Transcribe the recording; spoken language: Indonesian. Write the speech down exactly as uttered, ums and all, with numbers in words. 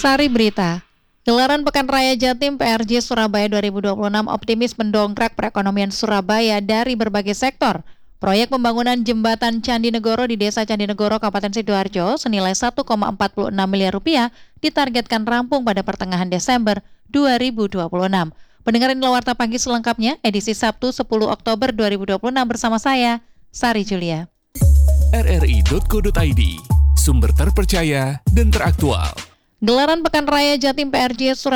Sari Berita. Gelaran Pekan Raya Jatim P R J Surabaya dua ribu dua puluh enam optimis mendongkrak perekonomian Surabaya dari berbagai sektor. Proyek pembangunan jembatan Candi Negoro di Desa Candi Negoro, Kabupaten Sidoarjo senilai satu koma empat puluh enam miliar rupiah ditargetkan rampung pada pertengahan Desember dua ribu dua puluh enam. Pendengar inilah Warta Pagi selengkapnya, edisi Sabtu sepuluh Oktober dua ribu dua puluh enam bersama saya, Sari Julia. R R I titik co titik I D, sumber terpercaya dan teraktual. Gelaran Pekan Raya Jatim P R J Surabaya